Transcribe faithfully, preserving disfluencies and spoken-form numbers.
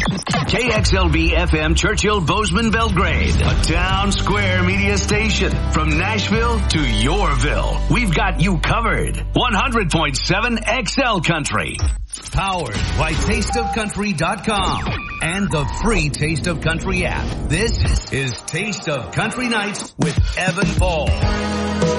K X L V F M Churchill Bozeman Belgrade, a town square media station. From Nashville to Yorville, we've got you covered. one hundred point seven X L Country. Powered by taste of country dot com and the free Taste of Country app. This is Taste of Country Nights with Evan Paul.